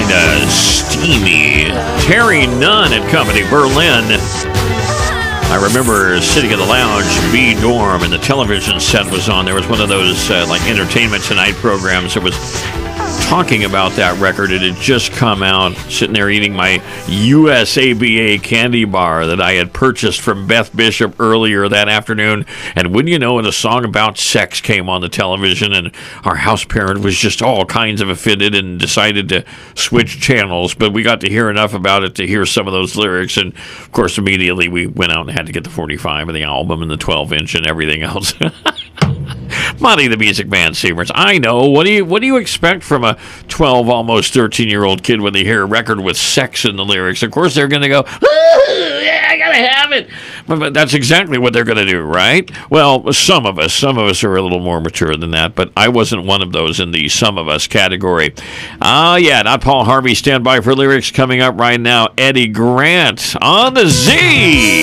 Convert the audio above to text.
kind of steamy. Terry Nunn at Company Berlin. I remember sitting in the lounge, B Dorm, and the television set was on. There was one of those like Entertainment Tonight programs that was talking about that record. It had just come out, sitting there eating my USABA candy bar that I had purchased from Beth Bishop earlier that afternoon. And wouldn't you know, a song about sex came on the television, and our house parent was just all kinds of offended and decided to switch channels. But we got to hear enough about it to hear some of those lyrics. And, of course, immediately we went out and had to get the 45 of the album and the 12-inch and everything else. Monty the Music Man Seamers. I know. What do you expect from a 12, almost 13-year-old kid when they hear a record with sex in the lyrics? Of course, they're going to go, yeah, I gotta have it. But that's exactly what they're going to do, right? Well, some of us are a little more mature than that, but I wasn't one of those in the some of us category. Yeah, not Paul Harvey. Stand by for lyrics coming up right now. Eddie Grant on the Z.